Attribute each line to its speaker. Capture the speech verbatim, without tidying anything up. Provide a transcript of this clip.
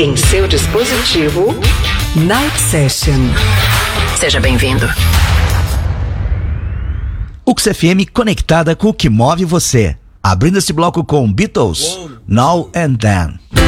Speaker 1: em seu dispositivo. Night Session. Seja bem-vindo.
Speaker 2: U X F M conectada com o que move você. Abrindo esse bloco com Beatles, Now and Then.